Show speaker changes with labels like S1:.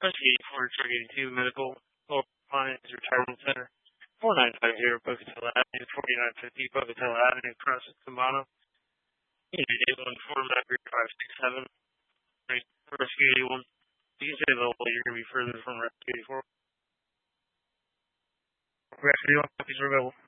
S1: Rescue 84, Truck 82, Medical, Lower Pines Retirement Center, 4950, Pocatello Avenue, 4950, Pocatello Avenue, across Sabano. Unit 814, Maverick 567. Rescue 81. You can say the whole you're going to be further from Rescue 84. Rescue 81, copies are available.